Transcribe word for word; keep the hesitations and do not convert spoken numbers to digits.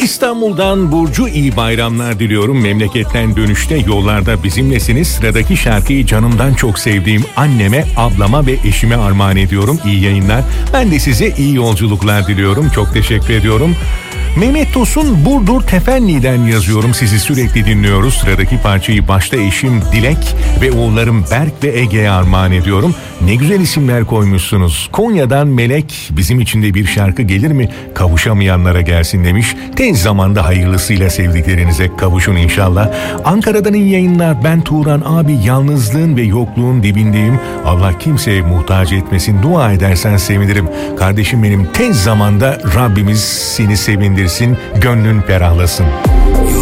İstanbul'dan Burcu iyi bayramlar diliyorum. Memleketten dönüşte yollarda bizimlesiniz. Sıradaki şarkıyı canımdan çok sevdiğim anneme, ablama ve eşime armağan ediyorum. İyi yayınlar. Ben de size iyi yolculuklar diliyorum. Çok teşekkür ediyorum. Mehmet Tosun Burdur Tefenli'den yazıyorum. Sizi sürekli dinliyoruz. Sıradaki parçayı başta eşim Dilek ve oğullarım Berk ve Ege'ye armağan ediyorum. Ne güzel isimler koymuşsunuz. Konya'dan Melek, bizim için de bir şarkı gelir mi? Kavuşamayanlara gelsin demiş. Tez zamanda hayırlısıyla sevdiklerinize kavuşun inşallah. Ankara'dan iyi yayınlar. Ben Turan abi, yalnızlığın ve yokluğun dibindeyim. Allah kimseye muhtaç etmesin. Dua edersen sevinirim. Kardeşim benim, tez zamanda Rabbimiz seni sevindirsin, gönlün ferahlasın.